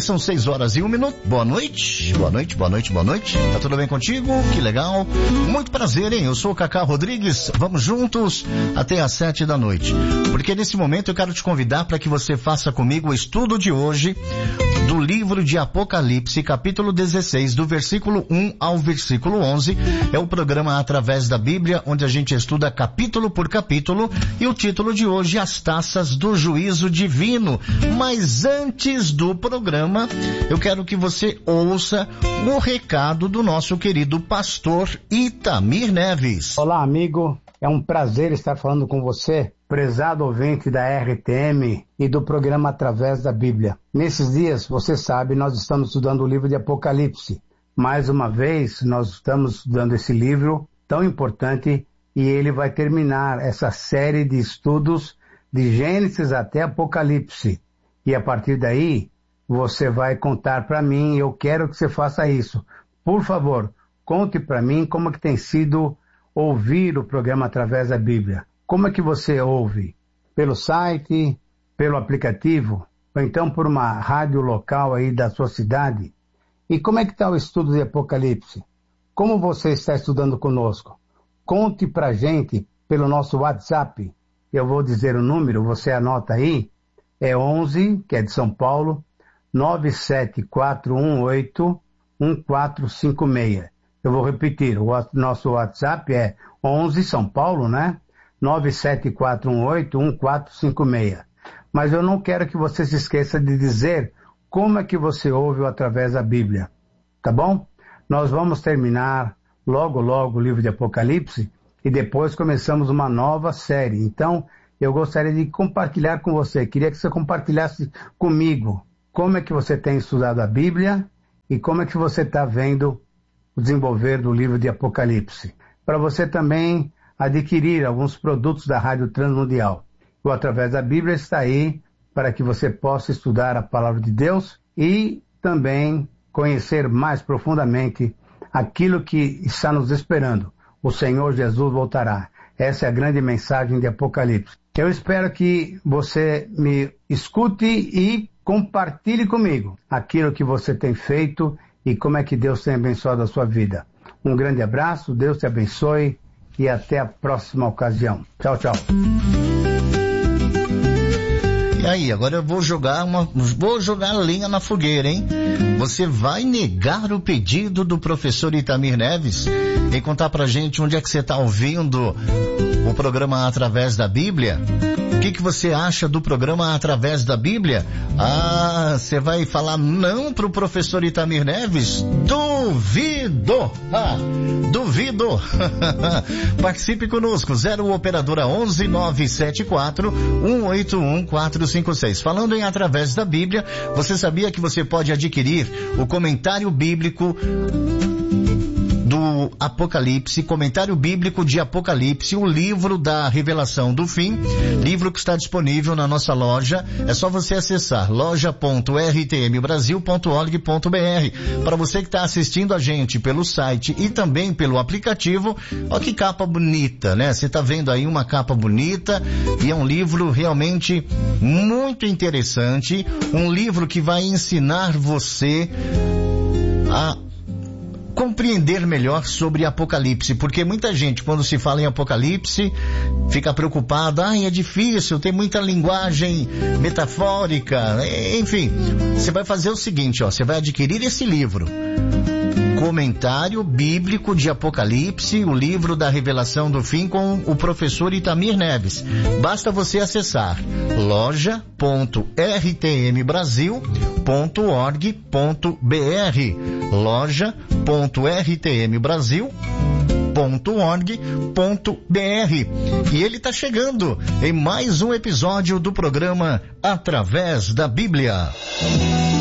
são 6h01. Boa noite. Tá tudo bem contigo? Que legal. Muito prazer, hein? Eu sou o Cacá Rodrigues. Vamos juntos até às 7h. Porque nesse momento eu quero te convidar para que você faça comigo o estudo de hoje do livro de Apocalipse, capítulo 16, do versículo 1 ao versículo 11. É o programa Através da Bíblia, onde a gente estuda capítulo por capítulo, e o título de hoje, As Taças do Juízo Divino. Mas antes do programa, eu quero que você ouça o recado do nosso querido pastor Itamir Neves. Olá, amigo. É um prazer estar falando com você, prezado ouvinte da RTM e do programa Através da Bíblia. Nesses dias, você sabe, nós estamos estudando o livro de Apocalipse. Mais uma vez, nós estamos estudando esse livro tão importante e ele vai terminar essa série de estudos de Gênesis até Apocalipse. E a partir daí, você vai contar para mim, eu quero que você faça isso. Por favor, conte para mim como é que tem sido ouvir o programa Através da Bíblia. Como é que você ouve? Pelo site, pelo aplicativo, ou então por uma rádio local aí da sua cidade? E como é que está o estudo de Apocalipse? Como você está estudando conosco? Conte pra gente pelo nosso WhatsApp. Eu vou dizer o número, você anota aí. É 11, que é de São Paulo, 974181456. Eu vou repetir, o nosso WhatsApp é 11 São Paulo, né? 974181456. Mas eu não quero que você se esqueça de dizer como é que você ouve através da Bíblia, tá bom? Nós vamos terminar logo o livro de Apocalipse e depois começamos uma nova série. Então, eu gostaria de compartilhar com você, queria que você compartilhasse comigo como é que você tem estudado a Bíblia e como é que você está vendo o desenvolver do livro de Apocalipse. Para você também adquirir alguns produtos da Rádio Transmundial. O Através da Bíblia está aí para que você possa estudar a Palavra de Deus e também conhecer mais profundamente aquilo que está nos esperando. O Senhor Jesus voltará. Essa é a grande mensagem de Apocalipse. Eu espero que você me escute e compartilhe comigo aquilo que você tem feito e como é que Deus tem abençoado a sua vida. Um grande abraço, Deus te abençoe e até a próxima ocasião. Tchau, tchau. E aí, agora eu vou jogar lenha na fogueira, hein? Você vai negar o pedido do professor Itamir Neves e contar pra gente onde é que você está ouvindo o programa Através da Bíblia? O que você acha do programa Através da Bíblia? Ah, você vai falar não pro professor Itamir Neves? Duvido! Duvido! Participe conosco, 0 operadora 11 974 181 456. Falando em Através da Bíblia, você sabia que você pode adquirir o comentário bíblico do Apocalipse, comentário bíblico de Apocalipse, o livro da Revelação do Fim, livro que está disponível na nossa loja. É só você acessar loja.rtmbrasil.org.br. Para você que está assistindo a gente pelo site e também pelo aplicativo, olha que capa bonita, né? Você está vendo aí uma capa bonita e é um livro realmente muito interessante, um livro que vai ensinar você a compreender melhor sobre Apocalipse, porque muita gente, quando se fala em Apocalipse, fica preocupada, é difícil, tem muita linguagem metafórica, enfim. Você vai fazer o seguinte, você vai adquirir esse livro, Comentário Bíblico de Apocalipse, o livro da Revelação do Fim, com o professor Itamir Neves. Basta você acessar loja.rtmbrasil.org.br, loja.rtmbrasil.org.br. E ele está chegando em mais um episódio do programa Através da Bíblia.